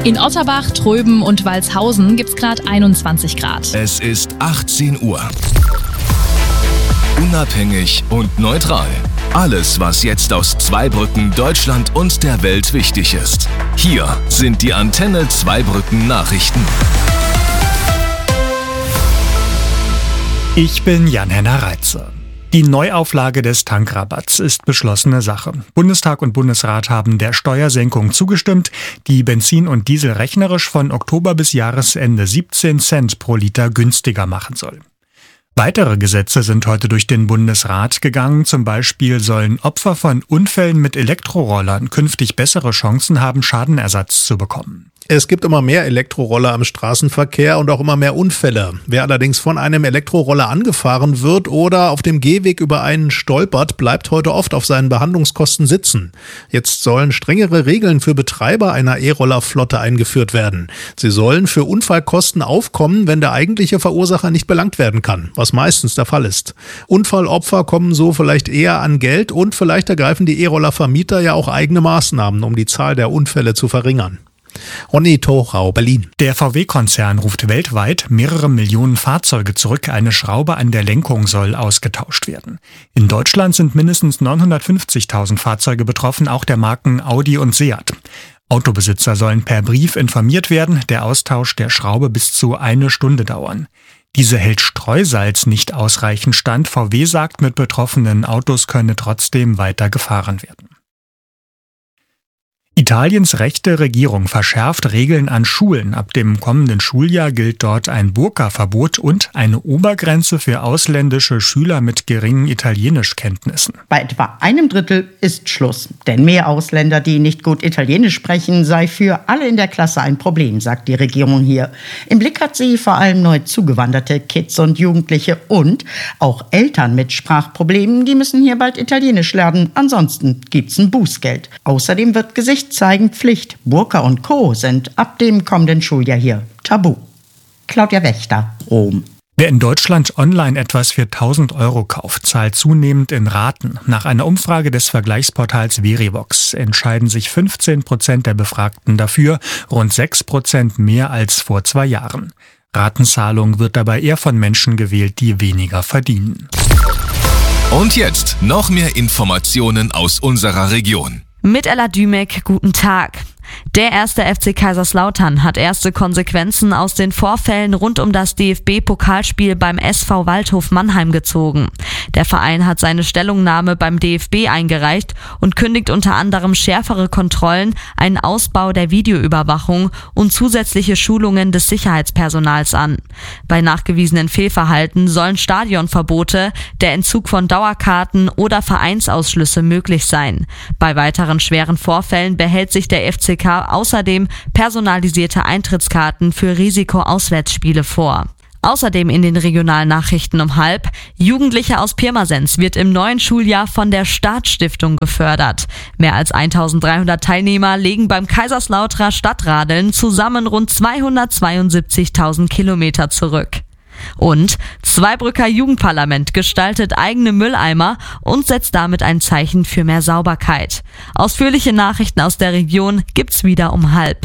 In Otterbach, Tröben und Walshausen gibt es gerade 21 Grad. Es ist 18 Uhr. Unabhängig und neutral. Alles, was jetzt aus Zweibrücken, Deutschland und der Welt wichtig ist. Hier sind die Antenne Zweibrücken Nachrichten. Ich bin Jan-Henner Reitze. Die Neuauflage des Tankrabatts ist beschlossene Sache. Bundestag und Bundesrat haben der Steuersenkung zugestimmt, die Benzin und Diesel rechnerisch von Oktober bis Jahresende 17 Cent pro Liter günstiger machen soll. Weitere Gesetze sind heute durch den Bundesrat gegangen. Zum Beispiel sollen Opfer von Unfällen mit Elektrorollern künftig bessere Chancen haben, Schadenersatz zu bekommen. Es gibt immer mehr Elektroroller im Straßenverkehr und auch immer mehr Unfälle. Wer allerdings von einem Elektroroller angefahren wird oder auf dem Gehweg über einen stolpert, bleibt heute oft auf seinen Behandlungskosten sitzen. Jetzt sollen strengere Regeln für Betreiber einer E-Roller-Flotte eingeführt werden. Sie sollen für Unfallkosten aufkommen, wenn der eigentliche Verursacher nicht belangt werden kann, was meistens der Fall ist. Unfallopfer kommen so vielleicht eher an Geld und vielleicht ergreifen die E-Roller-Vermieter ja auch eigene Maßnahmen, um die Zahl der Unfälle zu verringern. Ronny Thorau, Berlin. Der VW-Konzern ruft weltweit mehrere Millionen Fahrzeuge zurück. Eine Schraube an der Lenkung soll ausgetauscht werden. In Deutschland sind mindestens 950.000 Fahrzeuge betroffen, auch der Marken Audi und Seat. Autobesitzer sollen per Brief informiert werden. Der Austausch der Schraube bis zu 1 Stunde dauern. Diese hält Streusalz nicht ausreichend stand. VW sagt, mit betroffenen Autos könne trotzdem weiter gefahren werden. Italiens rechte Regierung verschärft Regeln an Schulen. Ab dem kommenden Schuljahr gilt dort ein Burka-Verbot und eine Obergrenze für ausländische Schüler mit geringen Italienischkenntnissen. Bei etwa 1/3 ist Schluss. Denn mehr Ausländer, die nicht gut Italienisch sprechen, sei für alle in der Klasse ein Problem, sagt die Regierung hier. Im Blick hat sie vor allem neu zugewanderte Kids und Jugendliche und auch Eltern mit Sprachproblemen, die müssen hier bald Italienisch lernen. Ansonsten gibt's ein Bußgeld. Außerdem wird zeigen Pflicht. Burka und Co. sind ab dem kommenden Schuljahr hier tabu. Claudia Wächter, Rom. Wer in Deutschland online etwas für 1.000 € kauft, zahlt zunehmend in Raten. Nach einer Umfrage des Vergleichsportals Verivox entscheiden sich 15% der Befragten dafür, rund 6% mehr als vor 2 Jahren. Ratenzahlung wird dabei eher von Menschen gewählt, die weniger verdienen. Und jetzt noch mehr Informationen aus unserer Region. Mit Ella Dümek, guten Tag. Der 1. FC Kaiserslautern hat erste Konsequenzen aus den Vorfällen rund um das DFB-Pokalspiel beim SV Waldhof Mannheim gezogen. Der Verein hat seine Stellungnahme beim DFB eingereicht und kündigt unter anderem schärfere Kontrollen, einen Ausbau der Videoüberwachung und zusätzliche Schulungen des Sicherheitspersonals an. Bei nachgewiesenen Fehlverhalten sollen Stadionverbote, der Entzug von Dauerkarten oder Vereinsausschlüsse möglich sein. Bei weiteren schweren Vorfällen behält sich der FCK außerdem personalisierte Eintrittskarten für Risiko-Auswärtsspiele vor. Außerdem in den Regionalnachrichten um 12:30: Jugendliche aus Pirmasens wird im neuen Schuljahr von der Startstiftung gefördert. Mehr als 1.300 Teilnehmer legen beim Kaiserslauterer Stadtradeln zusammen rund 272.000 Kilometer zurück. Und Zweibrücker Jugendparlament gestaltet eigene Mülleimer und setzt damit ein Zeichen für mehr Sauberkeit. Ausführliche Nachrichten aus der Region gibt's wieder um 12:30.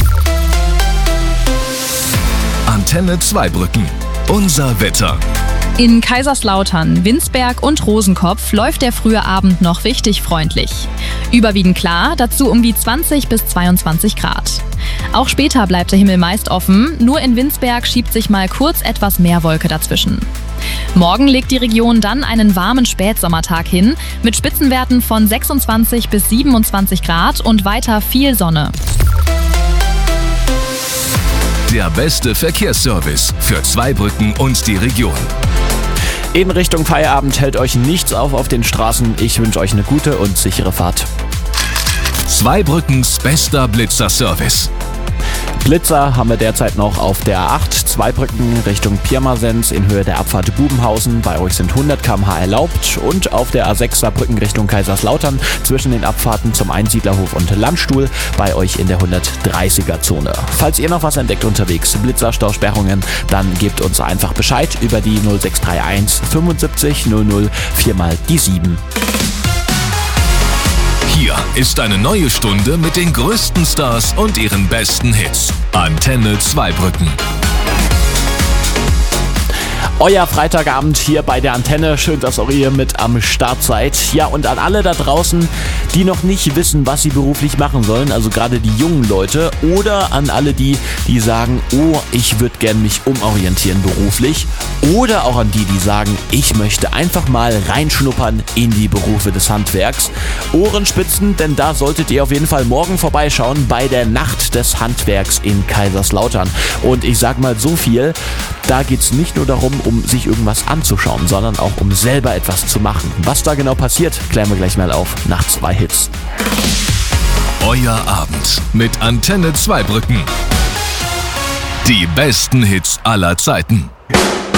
Antenne Zweibrücken. Unser Wetter. In Kaiserslautern, Winsberg und Rosenkopf läuft der frühe Abend noch richtig freundlich. Überwiegend klar, dazu um die 20 bis 22 Grad. Auch später bleibt der Himmel meist offen, nur in Winsberg schiebt sich mal kurz etwas mehr Wolke dazwischen. Morgen legt die Region dann einen warmen Spätsommertag hin, mit Spitzenwerten von 26 bis 27 Grad und weiter viel Sonne. Der beste Verkehrsservice für Zweibrücken und die Region. In Richtung Feierabend hält euch nichts auf den Straßen. Ich wünsche euch eine gute und sichere Fahrt. Zweibrückens bester Blitzer-Service. Blitzer haben wir derzeit noch auf der A8, Zweibrücken Richtung Pirmasens in Höhe der Abfahrt Bubenhausen. Bei euch sind 100 km/h erlaubt. Und auf der A6 Saarbrücken Richtung Kaiserslautern zwischen den Abfahrten zum Einsiedlerhof und Landstuhl bei euch in der 130er-Zone. Falls ihr noch was entdeckt unterwegs, Blitzerstausperrungen, dann gebt uns einfach Bescheid über die 0631 75 00 4 mal die 7. Hier ist eine neue Stunde mit den größten Stars und ihren besten Hits. Antenne Zweibrücken. Euer Freitagabend hier bei der Antenne. Schön, dass auch ihr mit am Start seid. Ja, und an alle da draußen, die noch nicht wissen, was sie beruflich machen sollen, also gerade die jungen Leute, oder an alle die sagen, oh, ich würde gern mich umorientieren beruflich, oder auch an die sagen, ich möchte einfach mal reinschnuppern in die Berufe des Handwerks. Ohrenspitzen, denn da solltet ihr auf jeden Fall morgen vorbeischauen bei der Nacht des Handwerks in Kaiserslautern. Und ich sag mal so viel, da geht's nicht nur darum, um sich irgendwas anzuschauen, sondern auch um selber etwas zu machen. Was da genau passiert, klären wir gleich mal auf nach 2 Hits. Euer Abend mit Antenne Zweibrücken. Die besten Hits aller Zeiten.